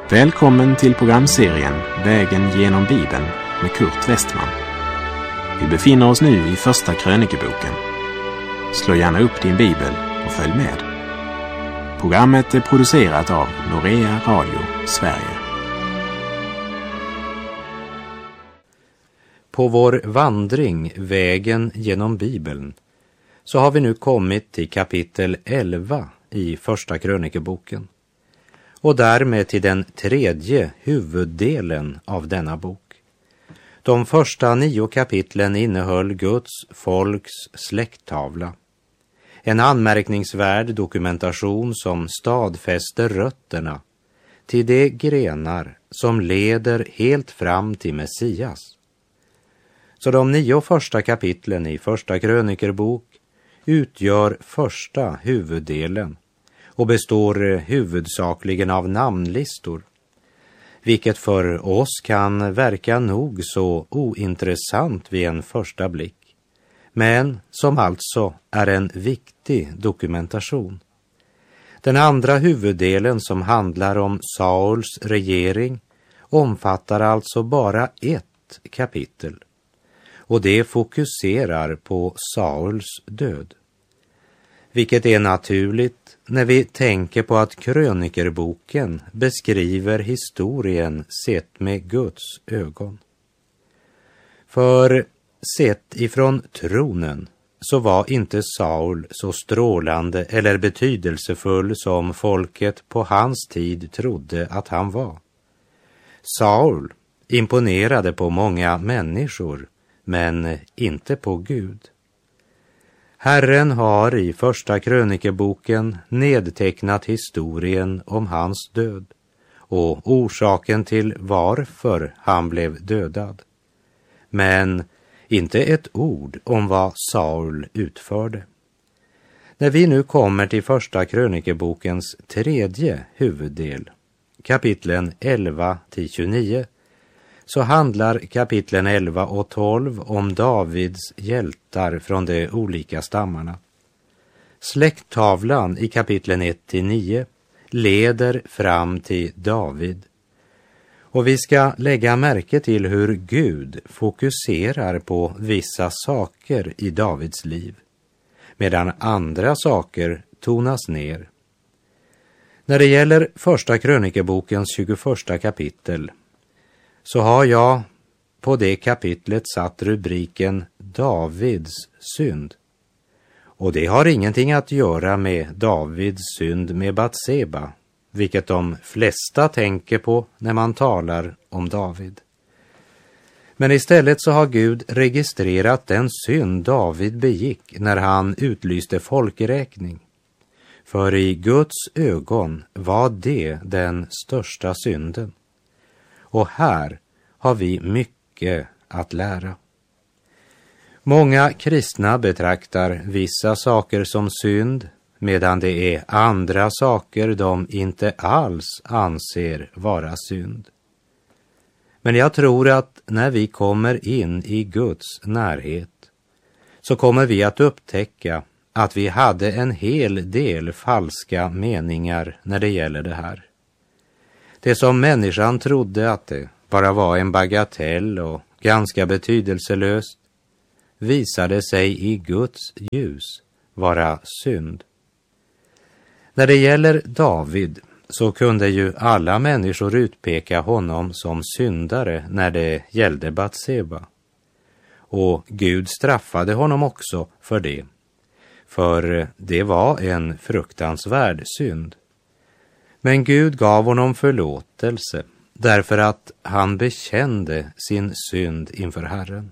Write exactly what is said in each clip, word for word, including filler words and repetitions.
Välkommen till programserien Vägen genom Bibeln med Kurt Westman. Vi befinner oss nu i första krönikeboken. Slå gärna upp din bibel och följ med. Programmet är producerat av Norea Radio Sverige. På vår vandring Vägen genom Bibeln så har vi nu kommit till kapitel elva i första krönikeboken. Och därmed till den tredje huvuddelen av denna bok. De första nio kapitlen innehöll Guds folks släkttavla. En anmärkningsvärd dokumentation som stadfäster rötterna till de grenar som leder helt fram till Messias. Så de nio första kapitlen i första krönikerbok utgör första huvuddelen och består huvudsakligen av namnlistor, vilket för oss kan verka nog så ointressant vid en första blick, men som alltså är en viktig dokumentation. Den andra huvuddelen, som handlar om Sauls regering, omfattar alltså bara ett kapitel, och det fokuserar på Sauls död. Vilket är naturligt när vi tänker på att krönikerboken beskriver historien sett med Guds ögon. För sett ifrån tronen så var inte Saul så strålande eller betydelsefull som folket på hans tid trodde att han var. Saul imponerade på många människor, men inte på Gud. Herren har i första krönikeboken nedtecknat historien om hans död och orsaken till varför han blev dödad. Men inte ett ord om vad Saul utförde. När vi nu kommer till första krönikebokens tredje huvuddel, kapitlen elva till tjugonio, så handlar kapitlen elva och tolv om Davids hjältar från de olika stammarna. Släkttavlan i kapitlen ett till nio leder fram till David. Och vi ska lägga märke till hur Gud fokuserar på vissa saker i Davids liv, medan andra saker tonas ner. När det gäller första krönikebokens tjugoförsta kapitel så har jag på det kapitlet satt rubriken Davids synd. Och det har ingenting att göra med Davids synd med Batseba, vilket de flesta tänker på när man talar om David. Men istället så har Gud registrerat den synd David begick när han utlyste folkräkning. För i Guds ögon var det den största synden. Och här har vi mycket att lära. Många kristna betraktar vissa saker som synd, medan det är andra saker de inte alls anser vara synd. Men jag tror att när vi kommer in i Guds närhet så kommer vi att upptäcka att vi hade en hel del falska meningar när det gäller det här. Det som människan trodde att det bara var en bagatell och ganska betydelselöst visade sig i Guds ljus vara synd. När det gäller David så kunde ju alla människor utpeka honom som syndare när det gällde Batseba. Och Gud straffade honom också för det, för det var en fruktansvärd synd. Men Gud gav honom förlåtelse därför att han bekände sin synd inför Herren.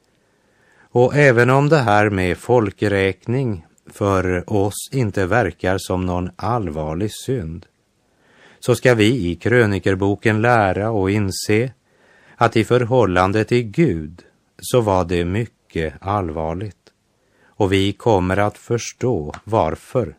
Och även om det här med folkräkning för oss inte verkar som någon allvarlig synd, så ska vi i krönikerboken lära och inse att i förhållande till Gud så var det mycket allvarligt. Och vi kommer att förstå varför.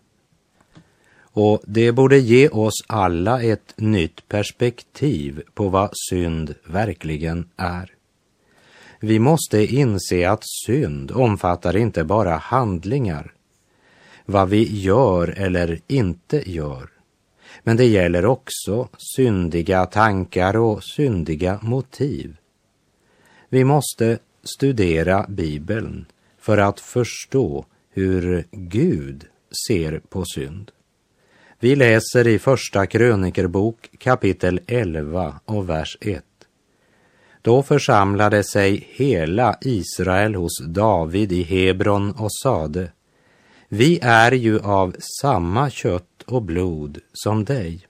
Och det borde ge oss alla ett nytt perspektiv på vad synd verkligen är. Vi måste inse att synd omfattar inte bara handlingar, vad vi gör eller inte gör, Men det gäller också syndiga tankar och syndiga motiv. Vi måste studera Bibeln för att förstå hur Gud ser på synd. Vi läser i första krönikerbok kapitel elva och vers ett. Då församlade sig hela Israel hos David i Hebron och sade: Vi är ju av samma kött och blod som dig.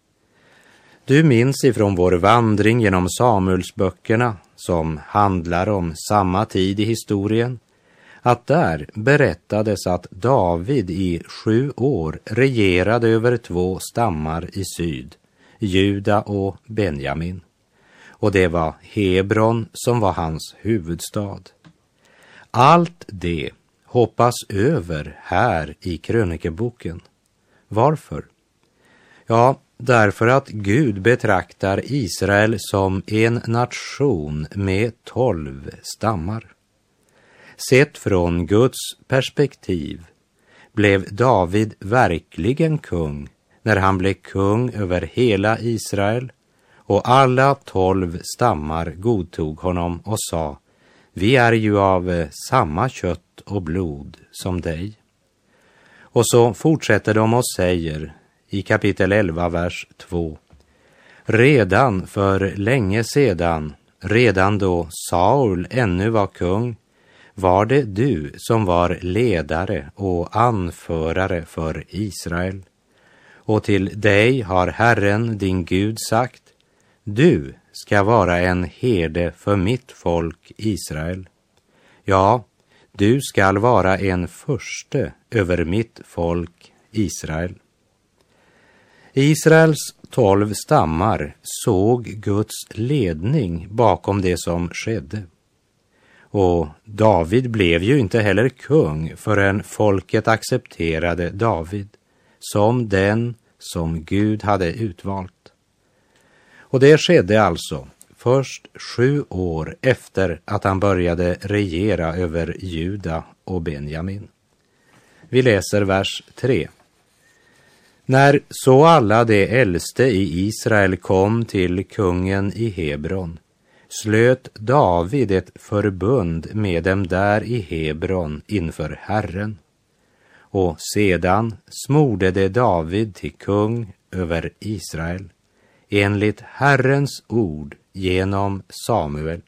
Du minns ifrån vår vandring genom Samuelsböckerna, som handlar om samma tid i historien, att där berättades att David i sju år regerade över två stammar i syd, Juda och Benjamin. Och det var Hebron som var hans huvudstad. Allt det hoppas över här i krönikeboken. Varför? Ja, därför att Gud betraktar Israel som en nation med tolv stammar. Sett från Guds perspektiv blev David verkligen kung när han blev kung över hela Israel, och alla tolv stammar godtog honom och sa: Vi är ju av samma kött och blod som dig. Och så fortsätter de och säger i kapitel elva, vers två. Redan för länge sedan, redan då Saul ännu var kung, var det du som var ledare och anförare för Israel. Och till dig har Herren din Gud sagt: Du ska vara en herde för mitt folk Israel. Ja, du skall vara en furste över mitt folk Israel. Israels tolv stammar såg Guds ledning bakom det som skedde. Och David blev ju inte heller kung förrän folket accepterade David som den som Gud hade utvalt. Och det skedde alltså först sju år efter att han började regera över Juda och Benjamin. Vi läser vers tre. När så alla de äldste i Israel kom till kungen i Hebron, slöt David ett förbund med dem där i Hebron inför Herren. Och sedan smorde det David till kung över Israel, enligt Herrens ord genom Samuel.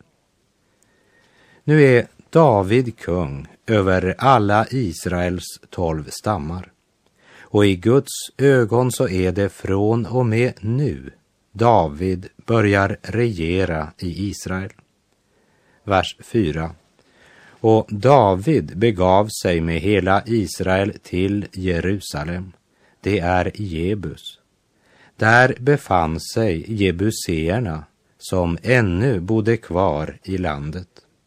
Nu är David kung över alla Israels tolv stammar. Och i Guds ögon så är det från och med nu David börjar regera i Israel. Vers fyra. Och David begav sig med hela Israel till Jerusalem. Det är Jebus. Där befann sig jebuseerna som ännu bodde kvar i landet.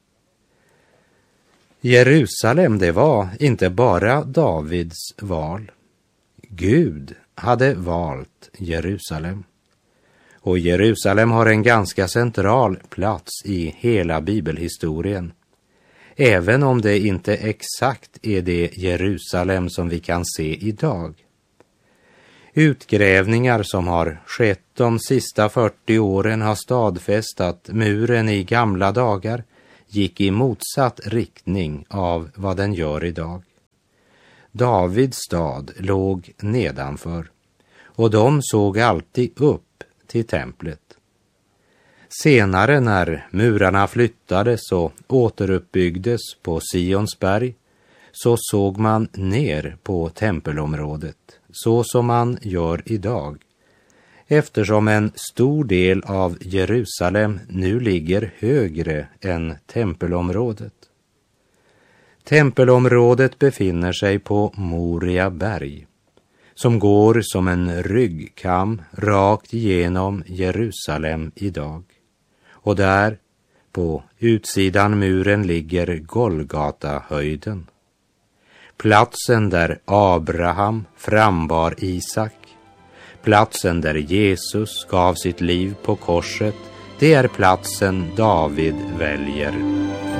Jerusalem, det var inte bara Davids val. Gud hade valt Jerusalem. Och Jerusalem har en ganska central plats i hela bibelhistorien. Även om det inte exakt är det Jerusalem som vi kan se idag. Utgrävningar som har skett de sista fyrtio åren har stadfäst att muren i gamla dagar gick i motsatt riktning av vad den gör idag. Davids stad låg nedanför, och de såg alltid upp till templet. Senare när murarna flyttades och återuppbyggdes på Sions berg, så såg man ner på tempelområdet, så som man gör idag, eftersom en stor del av Jerusalem nu ligger högre än tempelområdet. Tempelområdet befinner sig på Moria berg, som går som en ryggkam rakt igenom Jerusalem idag. Och där, på utsidan muren, ligger Golgata-höjden. Platsen där Abraham frambar Isak, platsen där Jesus gav sitt liv på korset, det är platsen David väljer.